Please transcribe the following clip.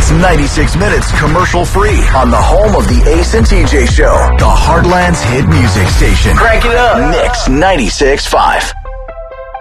It's 96 minutes commercial-free on the home of the Ace and TJ Show, the Heartland's hit music station. Crank it up. Mix 96.5.